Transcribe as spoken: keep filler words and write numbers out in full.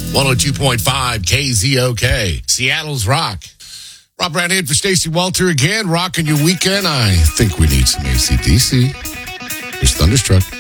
one oh two point five K Z O K, Seattle's Rock. Rob Brandon for Stacey Walter again, rocking your weekend. I think we need some A C D C. There's Thunderstruck.